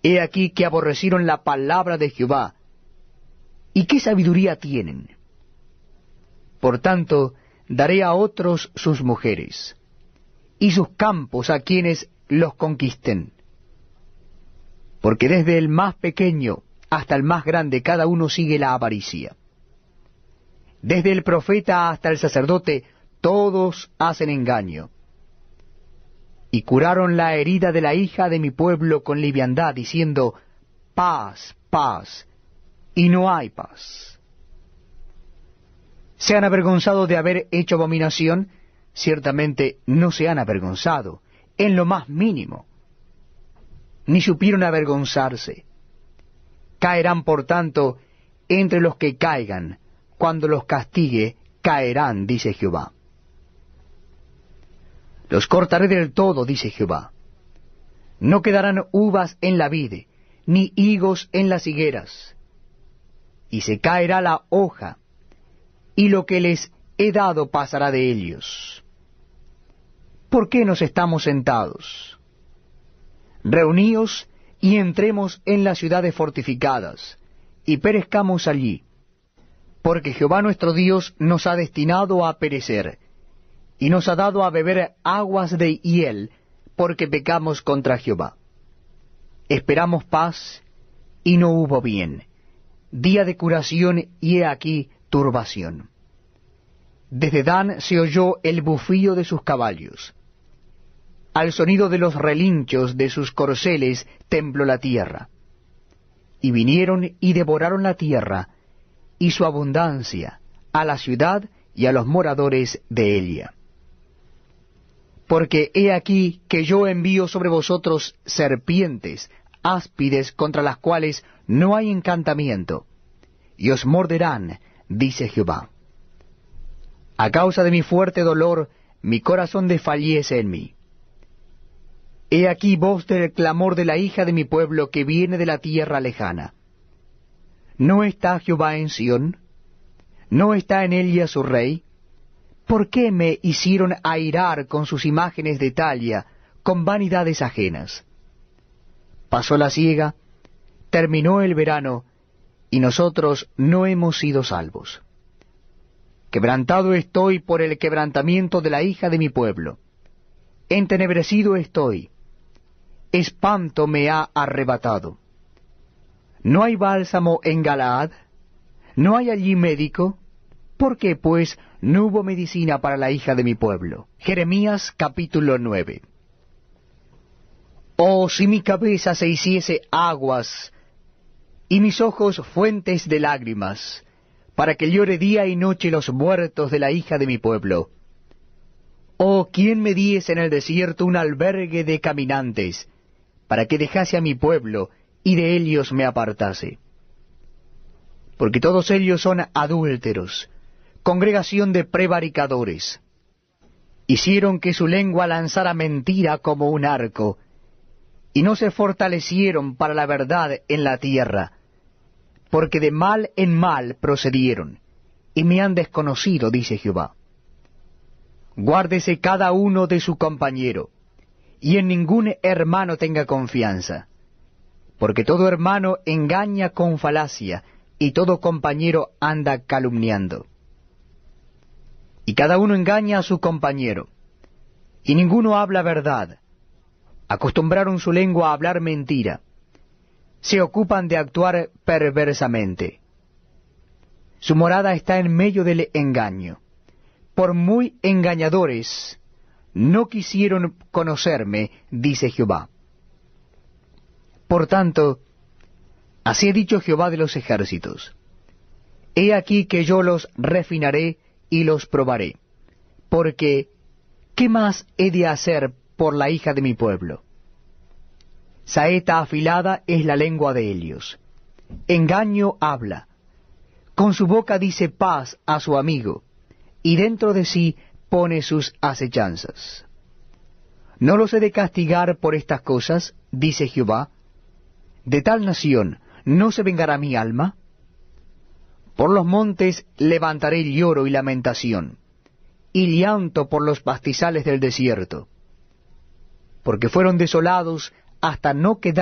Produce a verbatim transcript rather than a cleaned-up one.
He aquí que aborrecieron la palabra de Jehová. ¿Y qué sabiduría tienen? Por tanto, daré a otros sus mujeres, y sus campos a quienes los conquisten. Porque desde el más pequeño hasta el más grande cada uno sigue la avaricia. Desde el profeta hasta el sacerdote todos hacen engaño. Y curaron la herida de la hija de mi pueblo con liviandad, diciendo, paz, paz, y no hay paz. ¿Se han avergonzado de haber hecho abominación? Ciertamente no se han avergonzado, en lo más mínimo. Ni supieron avergonzarse. Caerán, por tanto, entre los que caigan, cuando los castigue, caerán, dice Jehová. Los cortaré del todo, dice Jehová. No quedarán uvas en la vid, ni higos en las higueras. Y se caerá la hoja, y lo que les he dado pasará de ellos. ¿Por qué nos estamos sentados? Reuníos y entremos en las ciudades fortificadas, y perezcamos allí, porque Jehová nuestro Dios nos ha destinado a perecer, y nos ha dado a beber aguas de hiel, porque pecamos contra Jehová. Esperamos paz, y no hubo bien, día de curación, y he aquí turbación. Desde Dan se oyó el bufío de sus caballos. Al sonido de los relinchos de sus corceles tembló la tierra. Y vinieron y devoraron la tierra, y su abundancia, a la ciudad y a los moradores de ella. Porque he aquí que yo envío sobre vosotros serpientes, áspides contra las cuales no hay encantamiento, y os morderán, dice Jehová. A causa de mi fuerte dolor, mi corazón desfallece en mí. He aquí voz del clamor de la hija de mi pueblo que viene de la tierra lejana. ¿No está Jehová en Sión? ¿No está en ella su rey? ¿Por qué me hicieron airar con sus imágenes de talla, con vanidades ajenas? Pasó la siega, terminó el verano, y nosotros no hemos sido salvos. Quebrantado estoy por el quebrantamiento de la hija de mi pueblo. Entenebrecido estoy. Espanto me ha arrebatado. ¿No hay bálsamo en Galaad? ¿No hay allí médico? ¿Por qué, pues, no hubo medicina para la hija de mi pueblo? Jeremías capítulo nueve. Oh, si mi cabeza se hiciese aguas, y mis ojos fuentes de lágrimas, para que llore día y noche los muertos de la hija de mi pueblo. Oh, ¿quién me diese en el desierto un albergue de caminantes, para que dejase a mi pueblo, y de ellos me apartase? Porque todos ellos son adúlteros, congregación de prevaricadores. Hicieron que su lengua lanzara mentira como un arco, y no se fortalecieron para la verdad en la tierra, porque de mal en mal procedieron, y me han desconocido, dice Jehová. Guárdese cada uno de su compañero, y en ningún hermano tenga confianza, porque todo hermano engaña con falacia, y todo compañero anda calumniando. Y cada uno engaña a su compañero, y ninguno habla verdad. Acostumbraron su lengua a hablar mentira, se ocupan de actuar perversamente. Su morada está en medio del engaño. Por muy engañadores, no quisieron conocerme, dice Jehová. Por tanto, así ha dicho Jehová de los ejércitos: He aquí que yo los refinaré y los probaré, porque ¿qué más he de hacer por la hija de mi pueblo? Saeta afilada es la lengua de ellos. Engaño habla. Con su boca dice paz a su amigo, y dentro de sí pone sus acechanzas. ¿No los he de castigar por estas cosas? Dice Jehová. ¿De tal nación no se vengará mi alma? Por los montes levantaré lloro y lamentación, y llanto por los pastizales del desierto, porque fueron desolados hasta no quedar